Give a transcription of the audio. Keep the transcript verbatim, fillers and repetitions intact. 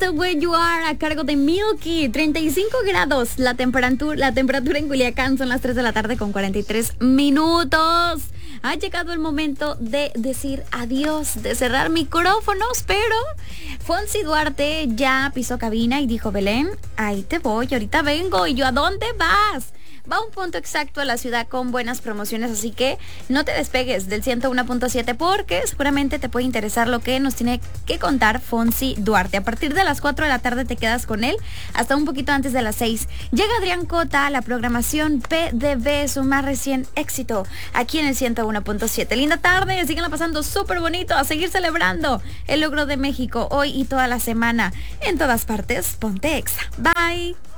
The Way You Are a cargo de Milky. treinta y cinco grados la temperatura, la temperatura en Culiacán. Son las tres de la tarde con cuarenta y tres minutos. Ha llegado el momento de decir adiós, de cerrar micrófonos, pero Fonsi Duarte ya pisó cabina y dijo: Belén, ahí te voy, ahorita vengo. Y yo: ¿a dónde vas? Va a un punto exacto a la ciudad con buenas promociones, así que no te despegues del ciento uno punto siete porque seguramente te puede interesar lo que nos tiene que contar Fonsi Duarte. A partir de las cuatro de la tarde te quedas con él hasta un poquito antes de las seis. Llega Adrián Cota a la programación P D B, su más recién éxito, aquí en el ciento uno punto siete. Linda tarde, síganla pasando súper bonito, a seguir celebrando el logro de México hoy y toda la semana. En todas partes, ponte Exa. Bye.